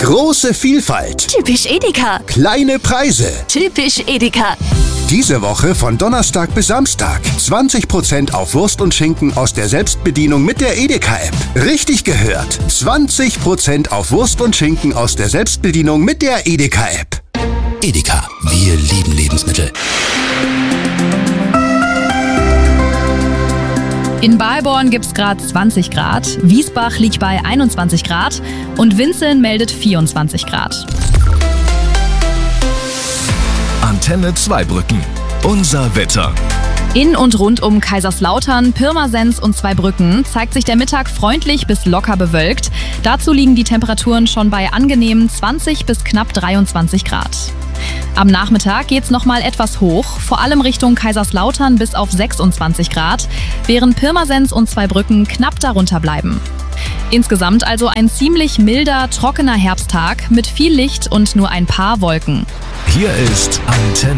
Große Vielfalt. Typisch Edeka. Kleine Preise. Typisch Edeka. Diese Woche von Donnerstag bis Samstag 20% auf Wurst und Schinken aus der Selbstbedienung mit der Edeka-App. Richtig gehört. 20% auf Wurst und Schinken aus der Selbstbedienung mit der Edeka-App. Edeka, wir lieben Lebensmittel. In Balborn gibt's gerade 20 Grad, Wiesbach liegt bei 21 Grad und Winzeln meldet 24 Grad. Antenne Zweibrücken. Unser Wetter. In und rund um Kaiserslautern, Pirmasens und Zweibrücken zeigt sich der Mittag freundlich bis locker bewölkt. Dazu liegen die Temperaturen schon bei angenehmen 20 bis knapp 23 Grad. Am Nachmittag geht's nochmal etwas hoch, vor allem Richtung Kaiserslautern bis auf 26 Grad, während Pirmasens und Zweibrücken knapp darunter bleiben. Insgesamt also ein ziemlich milder, trockener Herbsttag mit viel Licht und nur ein paar Wolken. Hier ist Antenne.